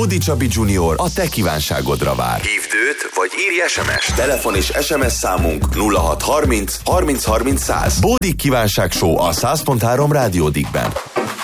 Bódi Csabi Junior a te kívánságodra vár. Hívd őt, vagy írj SMS-t. Telefon és SMS számunk 0630 30 30 100. Bódi Kívánság Show a 100.3 Rádiódikben.